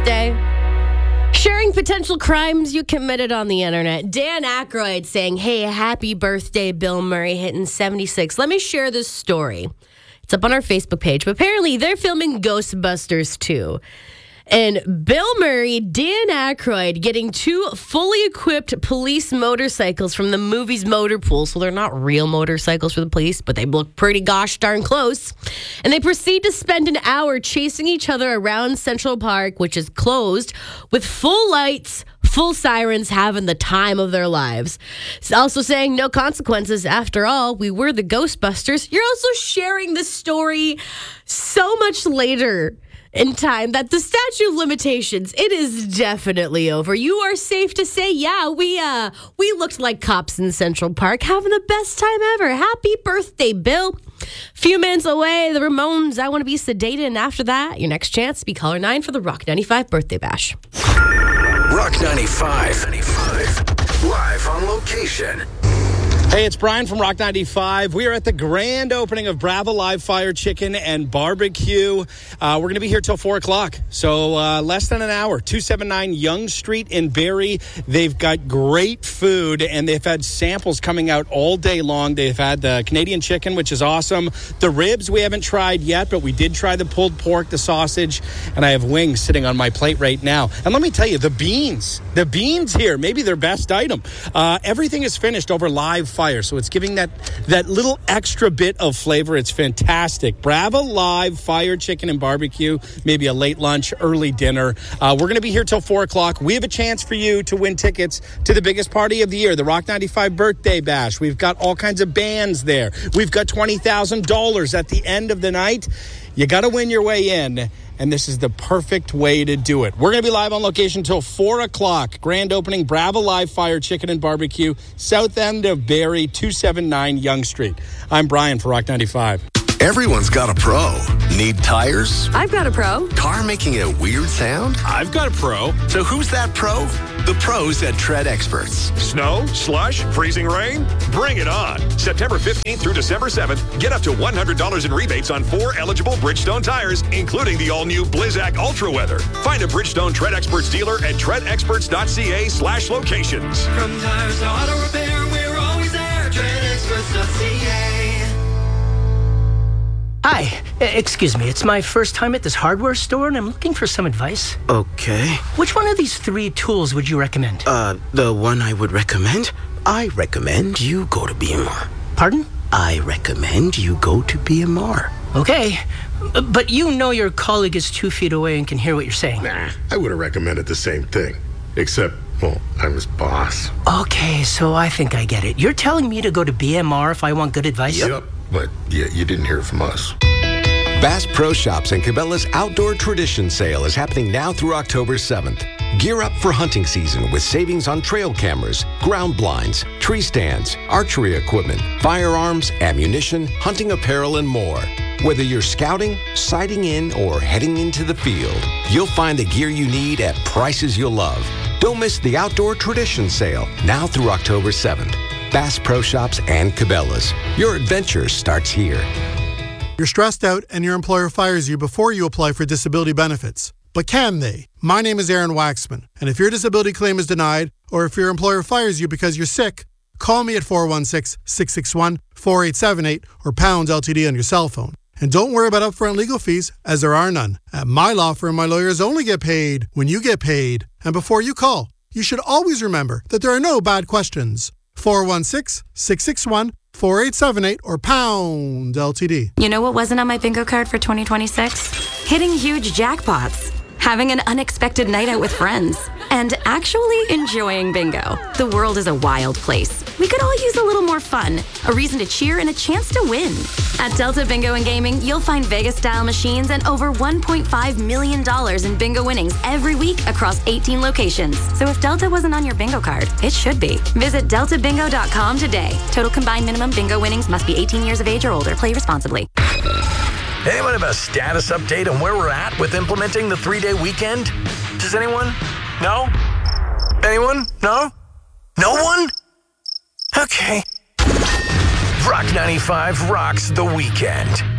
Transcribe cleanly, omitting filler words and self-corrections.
birthday. Sharing potential crimes you committed on the internet. Dan Aykroyd saying, hey, happy birthday, Bill Murray, hitting 76. Let me share this story. It's up on our Facebook page, but apparently they're filming Ghostbusters 2. And Bill Murray, Dan Aykroyd getting two fully equipped police motorcycles from the movie's motor pool. So they're not real motorcycles for the police, but they look pretty gosh darn close. And they proceed to spend an hour chasing each other around Central Park, which is closed, with full lights, full sirens, having the time of their lives. It's also saying no consequences. After all, we were the Ghostbusters. You're also sharing this story so much later in time that the statute of limitations, it is definitely over. You are safe to say, yeah, we looked like cops in Central Park, having the best time ever. Happy birthday, Bill. Few minutes away, the Ramones, I Want to Be Sedated. And after that, your next chance to be caller 9 for the Rock 95 birthday bash. Rock 95. Live on location. Hey, it's Brian from Rock 95. We are at the grand opening of Bravo Live Fire Chicken and Barbecue. We're going to be here till 4 o'clock, so less than an hour. 279 Yonge Street in Barrie. They've got great food, and they've had samples coming out all day long. They've had the Canadian chicken, which is awesome. The ribs we haven't tried yet, but we did try the pulled pork, the sausage, and I have wings sitting on my plate right now. And let me tell you, the beans here, maybe their best item. Everything is finished over live fire, so it's giving that little extra bit of flavor. It's fantastic. Bravo Live Fire Chicken and Barbecue, maybe a late lunch, early dinner. We're going to be here till 4 o'clock. We have a chance for you to win tickets to the biggest party of the year, the Rock 95 Birthday Bash. We've got all kinds of bands there. We've got $20,000 at the end of the night. You got to win your way in, and this is the perfect way to do it. We're going to be live on location till 4 o'clock. Grand opening, Bravo Live Fire Chicken and Barbecue, south end of Barrie, 279 Yonge Street. I'm Brian for Rock 95. Everyone's got a pro. Need tires? I've got a pro. Car making a weird sound? I've got a pro. So who's that pro? The pros at Tread Experts. Snow, slush, freezing rain? Bring it on. September 15th through December 7th, get up to $100 in rebates on 4 eligible Bridgestone tires, including the all-new Blizzak Ultra Weather. Find a Bridgestone Tread Experts dealer at treadexperts.ca/locations. From tires to auto repair, we're always there. treadexperts.ca. Hi, excuse me. It's my first time at this hardware store, and I'm looking for some advice. Okay. Which one of these 3 tools would you recommend? The one I would recommend? I recommend you go to BMR. Pardon? I recommend you go to BMR. Okay, but you know your colleague is 2 feet away and can hear what you're saying. Nah, I would have recommended the same thing. Except, well, I'm his boss. Okay, so I think I get it. You're telling me to go to BMR if I want good advice? Yep, but yeah, you didn't hear it from us. Bass Pro Shops and Cabela's Outdoor Tradition Sale is happening now through October 7th. Gear up for hunting season with savings on trail cameras, ground blinds, tree stands, archery equipment, firearms, ammunition, hunting apparel, and more. Whether you're scouting, sighting in, or heading into the field, you'll find the gear you need at prices you'll love. Don't miss the Outdoor Tradition Sale now through October 7th. Bass Pro Shops and Cabela's. Your adventure starts here. You're stressed out and your employer fires you before you apply for disability benefits. But can they? My name is Aaron Waxman, and if your disability claim is denied, or if your employer fires you because you're sick, call me at 416-661-4878 or pound LTD on your cell phone. And don't worry about upfront legal fees, as there are none. At my law firm, my lawyers only get paid when you get paid. And before you call, you should always remember that there are no bad questions. 416-661-4878 or pound LTD. You know what wasn't on my bingo card for 2026? Hitting huge jackpots, having an unexpected night out with friends, and actually enjoying bingo. The world is a wild place. We could all use a little more fun, a reason to cheer, and a chance to win. At Delta Bingo and Gaming, you'll find Vegas-style machines and over $1.5 million in bingo winnings every week across 18 locations. So if Delta wasn't on your bingo card, it should be. Visit deltabingo.com today. Total combined minimum bingo winnings must be 18 years of age or older. Play responsibly. Anyone have a status update on where we're at with implementing the 3-day weekend? Does anyone? No? Anyone? No? No one? Okay. Rock 95 rocks the weekend.